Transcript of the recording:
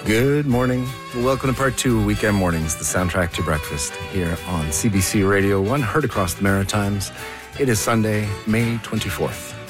Good morning. Welcome to part 2 of Weekend Mornings, the soundtrack to breakfast, here on CBC Radio 1, heard across the Maritimes. It is Sunday, May 24th.